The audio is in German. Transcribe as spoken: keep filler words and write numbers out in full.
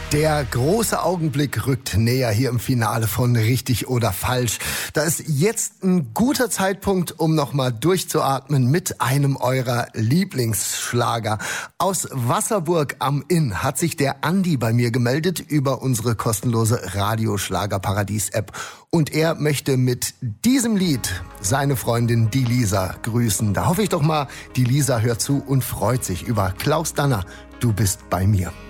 Der große Augenblick rückt näher hier im Finale von Richtig oder Falsch. Da ist jetzt ein guter Zeitpunkt, um nochmal durchzuatmen mit einem eurer Lieblingsschlager. Aus Wasserburg am Inn hat sich der Andi bei mir gemeldet über unsere kostenlose Radioschlagerparadies-App. Und er möchte mit diesem Lied seine Freundin, die Lisa, grüßen. Da hoffe ich doch mal, die Lisa hört zu und freut sich über Klaus Danner. Du bist bei mir.